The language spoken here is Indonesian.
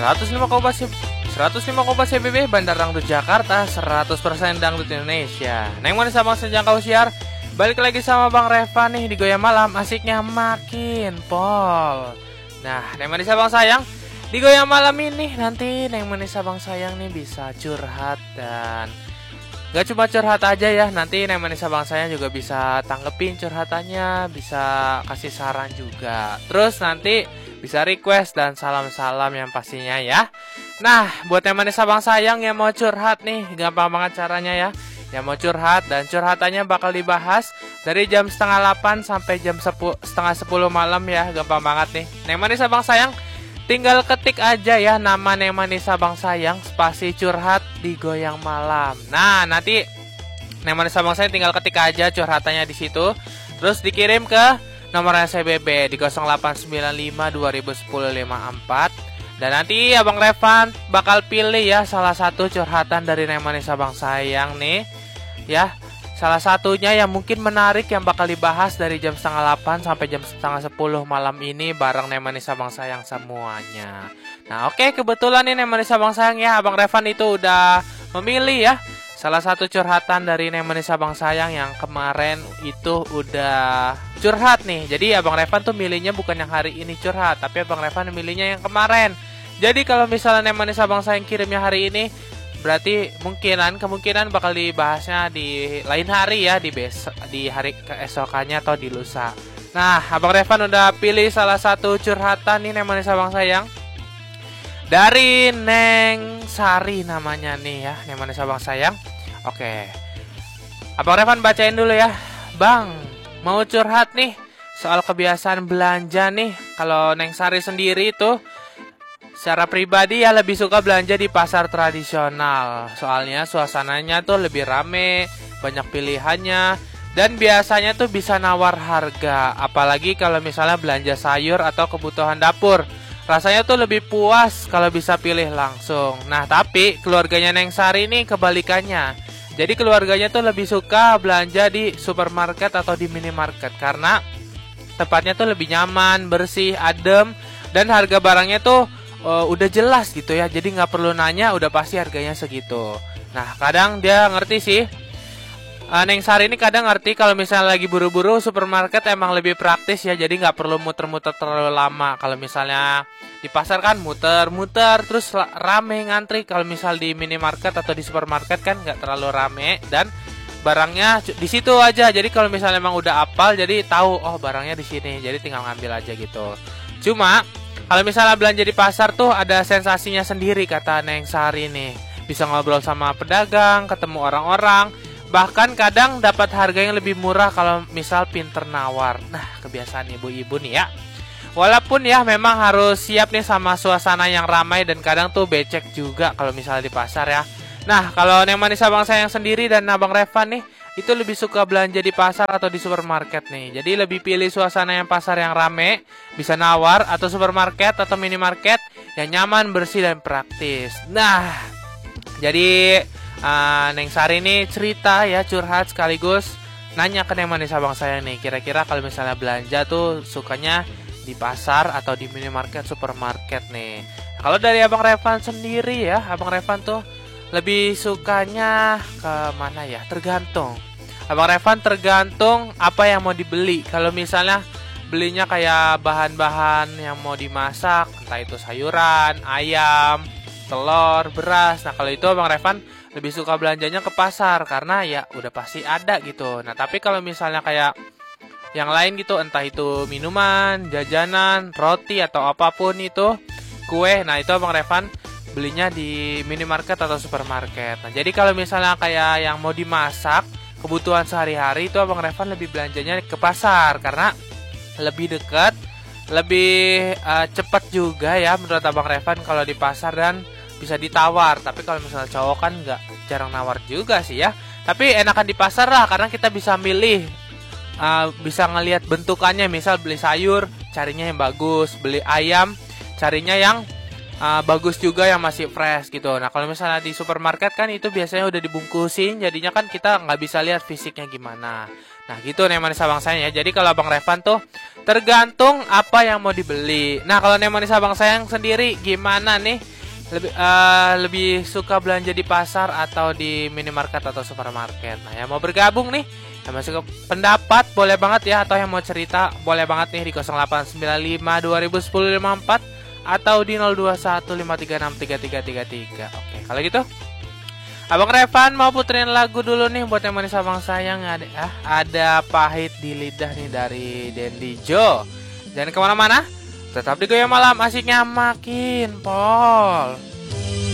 105,105 CBB Bandar Dangdut Jakarta, 100% Dangdut Indonesia. Neng manis abang sejangkau siar. Balik lagi sama Bang Reva nih di Goyang Malam, asiknya makin pol. Nah, Neng manis abang sayang, di Goyang Malam ini nanti Neng manis abang sayang nih bisa curhat dan gak cuma curhat aja ya, nanti Neng manis abang sayang juga bisa tanggepin curhatannya, bisa kasih saran juga. Terus nanti bisa request dan salam-salam yang pastinya ya. Nah, buat Neng manis abang sayang yang mau curhat nih, gampang banget caranya ya. Yang mau curhat dan curhatannya bakal dibahas dari jam setengah 8 sampai jam setengah 10 malam ya, gampang banget nih. Neng manis abang sayang tinggal ketik aja ya nama Neng manis abang sayang spasi curhat di Goyang Malam. Nah, nanti Neng manis abang sayang tinggal ketik aja curhatannya di situ. Terus dikirim ke nomor CBB di 0895 2010 54. Dan nanti Abang Revan bakal pilih ya salah satu curhatan dari Neng manis abang sayang nih. Ya, salah satunya yang mungkin menarik yang bakal dibahas dari jam setengah 8 sampai jam setengah 10 malam ini bareng Neng manis abang sayang semuanya. Nah, oke, kebetulan nih Neng manis abang sayang ya, Abang Revan itu udah memilih ya salah satu curhatan dari Neng manis abang sayang yang kemarin itu udah curhat nih. Jadi Abang Revan tuh milihnya bukan yang hari ini curhat, tapi Abang Revan milihnya yang kemarin. Jadi kalau misalnya Neng manis abang sayang kirimnya hari ini, berarti kemungkinan bakal dibahasnya di lain hari ya, di hari keesokannya atau di lusa. Nah, Abang Revan udah pilih salah satu curhatan nih Neng manis abang sayang dari Neng Sari namanya nih ya, Neng manis abang sayang. Oke, Abang Revan bacain dulu ya. Bang, mau curhat nih soal kebiasaan belanja nih. Kalau Neng Sari sendiri itu secara pribadi ya lebih suka belanja di pasar tradisional. Soalnya suasananya tuh lebih rame, banyak pilihannya, dan biasanya tuh bisa nawar harga. Apalagi kalau misalnya belanja sayur atau kebutuhan dapur, rasanya tuh lebih puas kalau bisa pilih langsung. Nah, tapi keluarganya Neng Sari ini kebalikannya. Jadi keluarganya tuh lebih suka belanja di supermarket atau di minimarket karena tempatnya tuh lebih nyaman, bersih, adem, dan harga barangnya tuh udah jelas gitu ya. Jadi nggak perlu nanya, udah pasti harganya segitu. Nah, kadang dia ngerti sih. Neng Sari ini kadang ngerti kalau misalnya lagi buru-buru, supermarket emang lebih praktis ya. Jadi nggak perlu muter-muter terlalu lama. Kalau misalnya di pasar kan muter-muter terus rame ngantri. Kalau misal di minimarket atau di supermarket kan nggak terlalu rame dan barangnya di situ aja. Jadi kalau misalnya emang udah apal, jadi tahu oh barangnya di sini. Jadi tinggal ngambil aja gitu. Cuma kalau misalnya belanja di pasar tuh ada sensasinya sendiri kata Neng Sari nih. Bisa ngobrol sama pedagang, ketemu orang-orang, bahkan kadang dapat harga yang lebih murah kalau misal pinter nawar. Nah, kebiasaan ibu-ibu nih ya. Walaupun ya memang harus siap nih sama suasana yang ramai dan kadang tuh becek juga kalau misalnya di pasar ya. Nah, kalau Neng manis abang sayang sendiri dan Abang Revan nih itu lebih suka belanja di pasar atau di supermarket nih. Jadi lebih pilih suasana yang pasar yang rame, bisa nawar, atau supermarket atau minimarket yang nyaman, bersih, dan praktis. Nah, jadi Neng Sari ini cerita ya, curhat sekaligus nanya ke Neng manis abang sayang nih. Kira-kira kalau misalnya belanja tuh sukanya di pasar atau di minimarket, supermarket nih. Kalau dari Abang Revan sendiri ya, Abang Revan tuh lebih sukanya ke mana ya? Tergantung. Abang Revan tergantung apa yang mau dibeli. Kalau misalnya belinya kayak bahan-bahan yang mau dimasak, entah itu sayuran, ayam, telur, beras. Nah, kalau itu Abang Revan lebih suka belanjanya ke pasar karena ya udah pasti ada gitu. Nah, tapi kalau misalnya kayak yang lain gitu, entah itu minuman, jajanan, roti atau apapun itu, kue, nah itu Abang Revan belinya di minimarket atau supermarket. Nah, jadi kalau misalnya kayak yang mau dimasak, kebutuhan sehari-hari itu Abang Revan lebih belanjanya ke pasar karena lebih dekat, lebih cepat juga ya menurut Abang Revan kalau di pasar dan bisa ditawar. Tapi kalau misalnya cowok kan jarang nawar juga sih ya. Tapi enakan di pasar lah karena kita bisa milih, bisa ngelihat bentukannya. Misal beli sayur, carinya yang bagus, beli ayam, carinya yang bagus juga yang masih fresh gitu. Nah, kalau misalnya di supermarket kan itu biasanya udah dibungkusin, jadinya kan kita nggak bisa lihat fisiknya gimana. Nah, gitu Neng manis abang sayang ya. Jadi kalau Abang Revan tuh tergantung apa yang mau dibeli. Nah, kalau Neng manis abang sayang sendiri gimana nih? lebih suka belanja di pasar atau di minimarket atau supermarket. Nah, yang mau bergabung nih, yang masih pendapat boleh banget ya, atau yang mau cerita boleh banget nih di 0895 2010 54 atau di 0215363333. Oke, kalau gitu Abang Revan mau puterin lagu dulu nih buat yang manis abang sayang. Ada pahit di lidah nih dari Dendi Jo. Jangan kemana-mana, tetap di Goyang Malam, asiknya makin pol.